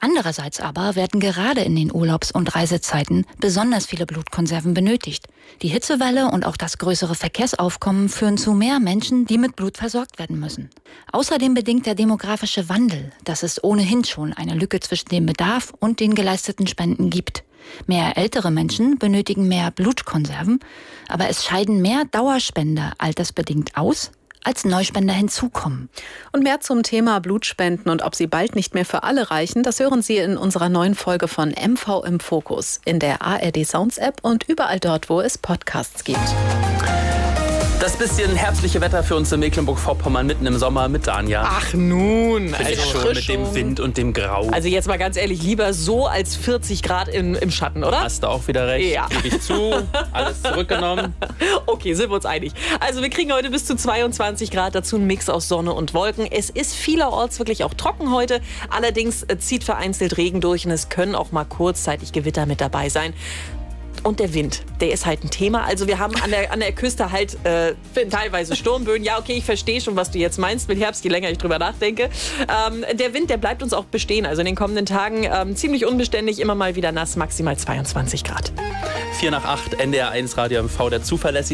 Andererseits aber werden gerade in den Urlaubs- und Reisezeiten besonders viele Blutkonserven benötigt. Die Hitzewelle und auch das größere Verkehrsaufkommen führen zu mehr Menschen, die mit Blut versorgt werden müssen. Außerdem bedingt der demografische Wandel, dass es ohnehin schon eine Lücke zwischen dem Bedarf und den geleisteten Spenden gibt. Mehr ältere Menschen benötigen mehr Blutkonserven, aber es scheiden mehr Dauerspender altersbedingt aus, als Neuspender hinzukommen. Und mehr zum Thema Blutspenden und ob sie bald nicht mehr für alle reichen, das hören Sie in unserer neuen Folge von MV im Fokus, in der ARD Sounds App und überall dort, wo es Podcasts gibt. Das bisschen herbstliche Wetter für uns in Mecklenburg-Vorpommern mitten im Sommer mit Danja. Ach nun, Also schon mit dem Wind und dem Grau. Also jetzt mal ganz ehrlich, lieber so als 40 Grad im Schatten, oder? Hast du auch wieder recht, Ja. gebe ich zu, alles zurückgenommen. Okay, sind wir uns einig. Also wir kriegen heute bis zu 22 Grad, dazu ein Mix aus Sonne und Wolken. Es ist vielerorts wirklich auch trocken heute, allerdings zieht vereinzelt Regen durch und es können auch mal kurzzeitig Gewitter mit dabei sein. Und der Wind, der ist halt ein Thema. Also wir haben an der Küste halt teilweise Sturmböen. Ja, okay, ich verstehe schon, was du jetzt meinst mit Herbst, je länger ich drüber nachdenke. Der Wind, der bleibt uns auch bestehen. Also in den kommenden Tagen ziemlich unbeständig, immer mal wieder nass, maximal 22 Grad. 4 nach 8, NDR 1 Radio MV, der zuverlässigste